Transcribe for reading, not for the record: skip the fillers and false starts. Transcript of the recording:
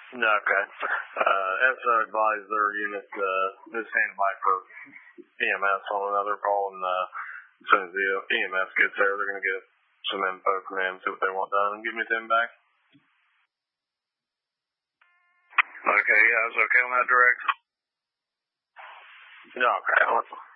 Okay. SO advised their unit is standing by for EMS on another call, and as soon as the EMS gets there, they're going to get some info from them, see what they want done, and give me them back. Okay, yeah, I was okay on that direct. Okay.